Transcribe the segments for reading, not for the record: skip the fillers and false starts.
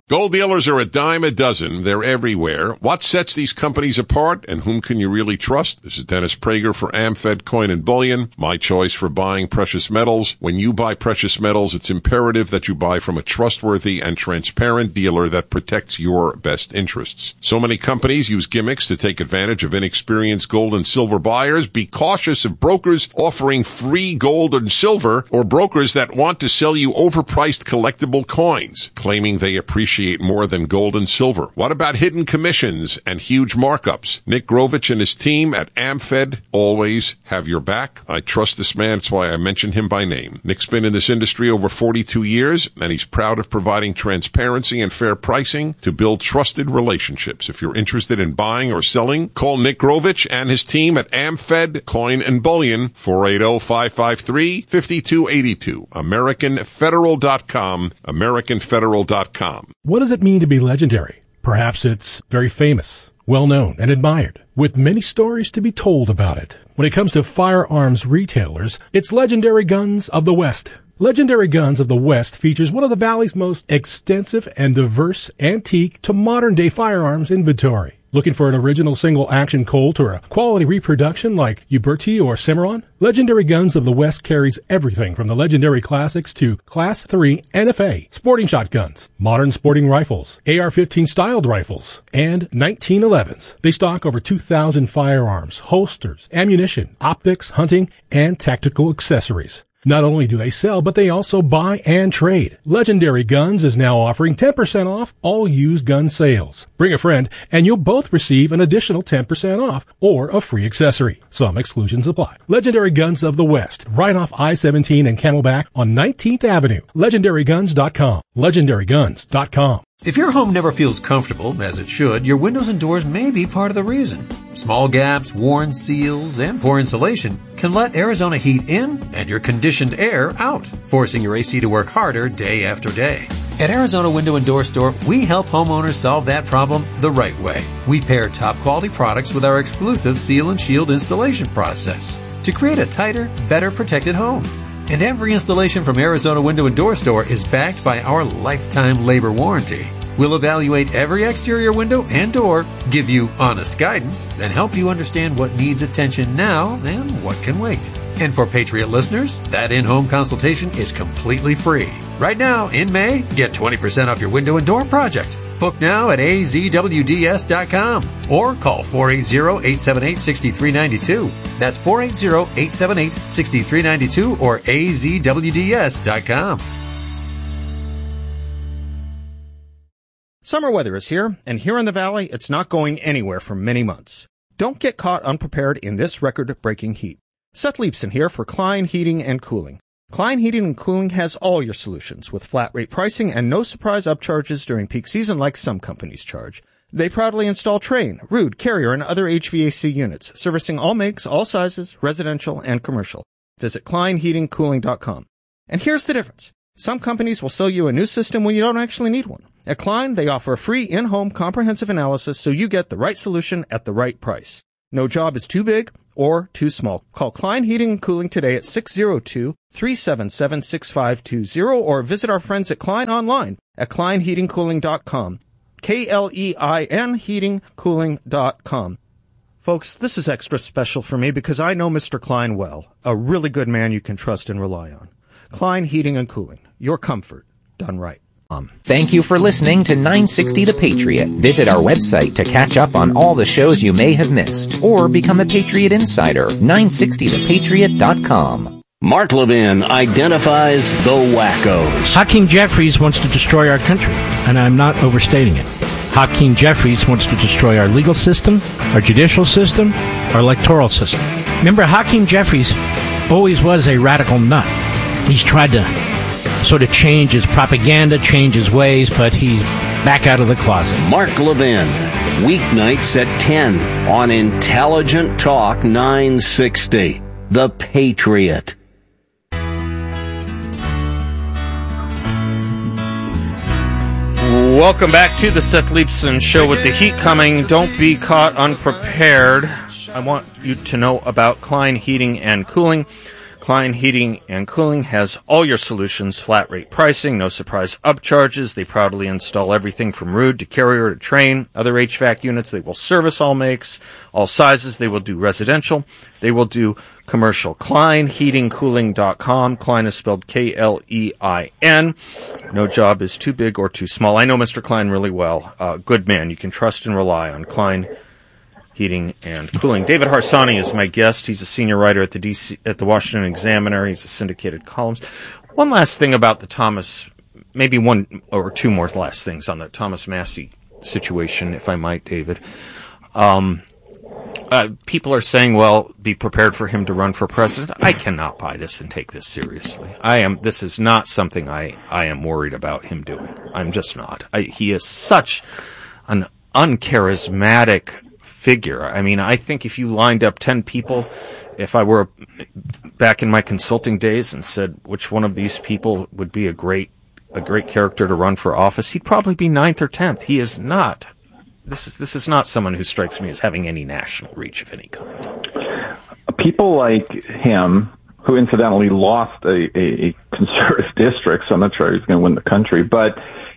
Gold dealers are a dime a dozen. They're everywhere. What sets these companies apart, and whom can you really trust? This is Dennis Prager for AmFed Coin and Bullion, my choice for buying precious metals. When you buy precious metals, it's imperative that you buy from a trustworthy and transparent dealer that protects your best interests. So many companies use gimmicks to take advantage of inexperienced gold and silver buyers. Be cautious of brokers offering free gold and silver, or brokers that want to sell you overpriced collectible coins, claiming they appreciate more than gold and silver. What about hidden commissions and huge markups? Nick Grovich and his team at AmFed always have your back. I trust this man. That's why I mention him by name. Nick's been in this industry over 42 years, and he's proud of providing transparency and fair pricing to build trusted relationships. If you're interested in buying or selling, call Nick Grovich and his team at AmFed Coin and Bullion, 480-553-5282. AmericanFederal.com, AmericanFederal.com. What does it mean to be legendary? Perhaps it's very famous, well-known, and admired, with many stories to be told about it. When it comes to firearms retailers, it's Legendary Guns of the West. Legendary Guns of the West features one of the Valley's most extensive and diverse antique to modern-day firearms inventory. Looking for an original single-action Colt or a quality reproduction like Uberti or Cimarron? Legendary Guns of the West carries everything from the legendary classics to Class 3 NFA, sporting shotguns, modern sporting rifles, AR-15 styled rifles, and 1911s. They stock over 2,000 firearms, holsters, ammunition, optics, hunting, and tactical accessories. Not only do they sell, but they also buy and trade. Legendary Guns is now offering 10% off all used gun sales. Bring a friend, and you'll both receive an additional 10% off or a free accessory. Some exclusions apply. Legendary Guns of the West, right off I-17 and Camelback on 19th Avenue. LegendaryGuns.com. LegendaryGuns.com. If your home never feels comfortable, as it should, your windows and doors may be part of the reason. Small gaps, worn seals, and poor insulation can let Arizona heat in and your conditioned air out, forcing your AC to work harder day after day. At Arizona Window and Door Store, we help homeowners solve that problem the right way. We pair top quality products with our exclusive Seal and Shield installation process to create a tighter, better protected home. And every installation from Arizona Window and Door Store is backed by our lifetime labor warranty. We'll evaluate every exterior window and door, give you honest guidance, and help you understand what needs attention now and what can wait. And for Patriot listeners, that in-home consultation is completely free. Right now, in May, get 20% off your window and door project. Book now at azwds.com or call 480-878-6392. That's 480-878-6392 or azwds.com. Summer weather is here, and here in the Valley, it's not going anywhere for many months. Don't get caught unprepared in this record-breaking heat. Seth Leibson here for Klein Heating and Cooling. Klein Heating and Cooling has all your solutions with flat rate pricing and no surprise upcharges during peak season like some companies charge. They proudly install Trane, Ruud, Carrier, and other HVAC units, servicing all makes, all sizes, residential and commercial. Visit KleinHeatingCooling.com. And here's the difference. Some companies will sell you a new system when you don't actually need one. At Klein, they offer a free in-home comprehensive analysis so you get the right solution at the right price. No job is too big or too small. Call Klein Heating and Cooling today at 602-377-6520 or visit our friends at Klein online at KleinHeatingCooling.com. KLEIN heatingcooling.com. Folks, this is extra special for me because I know Mr. Klein well, a really good man you can trust and rely on. Klein Heating and Cooling, your comfort done right. Thank you for listening to 960 The Patriot. Visit our website to catch up on all the shows you may have missed or become a Patriot Insider, 960thepatriot.com. Mark Levin identifies the wackos. Hakeem Jeffries wants to destroy our country, and I'm not overstating it. Hakeem Jeffries wants to destroy our legal system, our judicial system, our electoral system. Remember, Hakeem Jeffries always was a radical nut. He's tried to sort of change his propaganda, change his ways, but he's back out of the closet. Mark Levin, weeknights at 10 on Intelligent Talk 960. The Patriot. Welcome back to the Seth Leibson Show. With the heat coming, don't be caught unprepared. I want you to know about Klein Heating and Cooling. Klein Heating and Cooling has all your solutions, flat rate pricing, no surprise upcharges. They proudly install everything from Ruud to Carrier to Trane, other HVAC units. They will service all makes, all sizes. They will do residential. They will do commercial. KleinHeatingCooling.com. Klein is spelled K-L-E-I-N. No job is too big or too small. I know Mr. Klein really well. Good man. You can trust and rely on Klein Heating and Cooling. David Harsanyi is my guest. He's a senior writer at the Washington Examiner. He's a syndicated columnist. One last thing about the Thomas, maybe one or two more last things on the Thomas Massie situation, if I might, David. People are saying, well, be prepared for him to run for president. I cannot buy this and take this seriously. This is not something I am worried about him doing. I'm just not. He is such an uncharismatic figure. I mean, I think if you lined up 10 people, if I were back in my consulting days and said which one of these people would be a great character to run for office, he'd probably be 9th or 10th. He is not. This is not someone who strikes me as having any national reach of any kind. People like him, who incidentally lost a conservative district, so I'm not sure he's going to win the country, but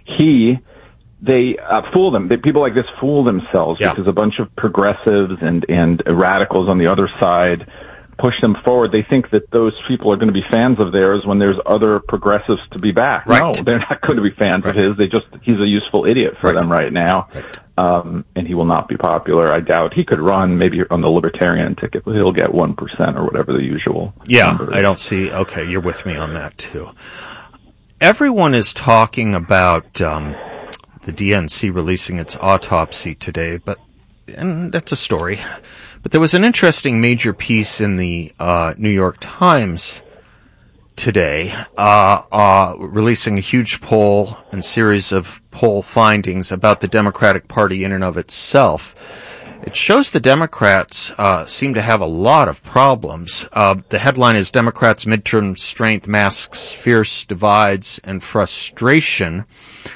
they fool them. People like this fool themselves because a bunch of progressives and radicals on the other side push them forward. They think that those people are going to be fans of theirs when there's other progressives to be back. Right. No, they're not going to be fans of his. He's a useful idiot for them right now. Right. And he will not be popular. I doubt he could run maybe on the Libertarian ticket, but he'll get 1% or whatever the usual. Yeah, number is. I don't see. Okay, you're with me on that too. Everyone is talking about the DNC releasing its autopsy today, and that's a story. But there was an interesting major piece in the New York Times today, releasing a huge poll and series of poll findings about the Democratic Party in and of itself. It shows the Democrats seem to have a lot of problems. The headline is Democrats' Midterm Strength Masks Fierce Divides and Frustration.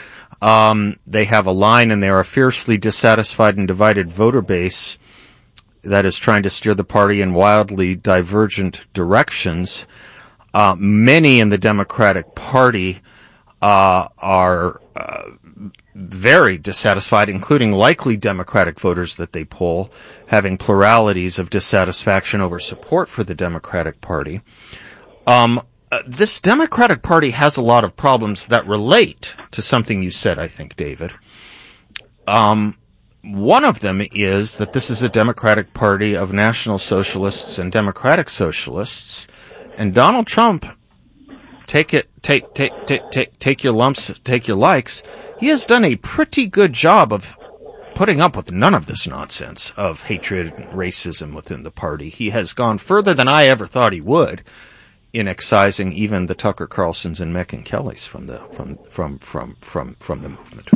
They have a line in there, a fiercely dissatisfied and divided voter base that is trying to steer the party in wildly divergent directions. Many in the Democratic Party are very dissatisfied, including likely Democratic voters that they poll, having pluralities of dissatisfaction over support for the Democratic Party. This Democratic Party has a lot of problems that relate to something you said, I think, David. One of them is that this is a Democratic Party of National Socialists and Democratic Socialists, and Donald Trump, take your lumps, take your likes, he has done a pretty good job of putting up with none of this nonsense of hatred and racism within the party. He has gone further than I ever thought he would in excising even the Tucker Carlsons and Megyn Kellys from the movement.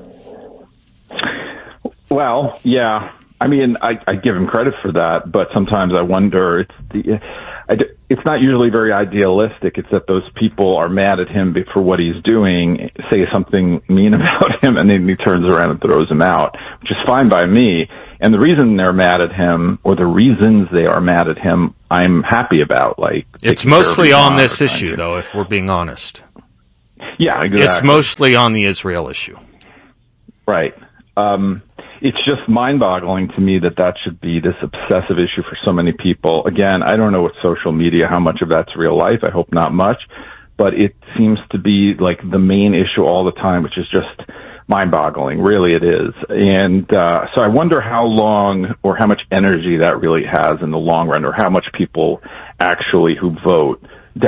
Well, yeah. I mean, I give him credit for that, but sometimes I wonder, it's not usually very idealistic. It's that those people are mad at him for what he's doing, say something mean about him, and then he turns around and throws him out, which is fine by me. And the reason they're mad at him, or the reasons they are mad at him, I'm happy about. Like, it's mostly on this issue, though, if we're being honest. Yeah, exactly. It's mostly on the Israel issue. Right. It's just mind-boggling to me that should be this obsessive issue for so many people. Again, I don't know with social media how much of that's real life. I hope not much. But it seems to be like the main issue all the time, which is just mind-boggling. Really, it is. And so I wonder how long or how much energy that really has in the long run, or how much people actually who vote